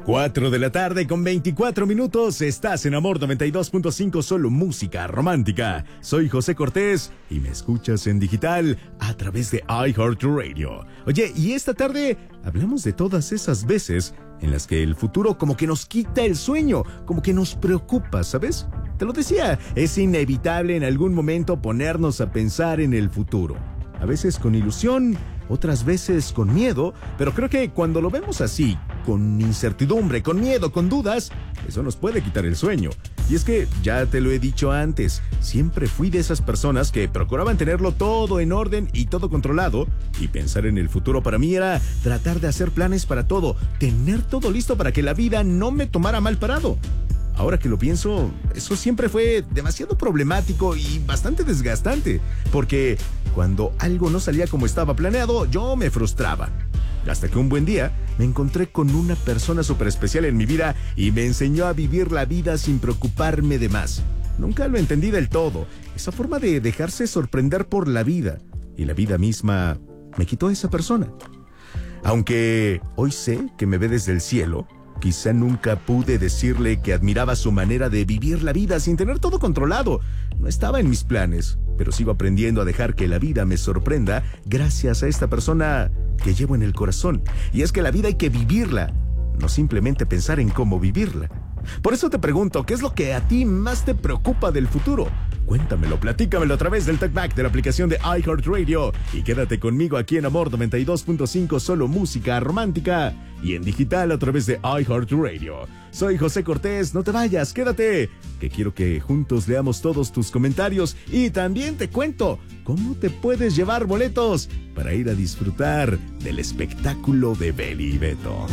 4 de la tarde con 24 minutos, estás en Amor 92.5, solo música romántica. Soy José Cortés y me escuchas en digital a través de iHeartRadio. Oye, y esta tarde hablamos de todas esas veces en las que el futuro como que nos quita el sueño, como que nos preocupa, ¿sabes? Te lo decía, es inevitable en algún momento ponernos a pensar en el futuro. A veces con ilusión, otras veces con miedo, pero creo que cuando lo vemos así, con incertidumbre, con miedo, con dudas, eso nos puede quitar el sueño. Y es que, ya te lo he dicho antes, siempre fui de esas personas que procuraban tenerlo todo en orden y todo controlado, y pensar en el futuro para mí era tratar de hacer planes para todo, tener todo listo para que la vida no me tomara mal parado. Ahora que lo pienso, eso siempre fue demasiado problemático y bastante desgastante, porque cuando algo no salía como estaba planeado, yo me frustraba. Hasta que un buen día me encontré con una persona súper especial en mi vida y me enseñó a vivir la vida sin preocuparme de más. Nunca lo entendí del todo, esa forma de dejarse sorprender por la vida. Y la vida misma me quitó a esa persona. Aunque hoy sé que me ve desde el cielo, quizá nunca pude decirle que admiraba su manera de vivir la vida sin tener todo controlado. No estaba en mis planes, pero sigo aprendiendo a dejar que la vida me sorprenda gracias a esta persona que llevo en el corazón. Y es que la vida hay que vivirla, no simplemente pensar en cómo vivirla. Por eso te pregunto, ¿qué es lo que a ti más te preocupa del futuro? Cuéntamelo, platícamelo a través del TalkBack de la aplicación de iHeartRadio y quédate conmigo aquí en Amor 92.5, solo música romántica y en digital a través de iHeartRadio. Soy José Cortés, no te vayas, quédate, que quiero que juntos leamos todos tus comentarios y también te cuento cómo te puedes llevar boletos para ir a disfrutar del espectáculo de Beli y Beto.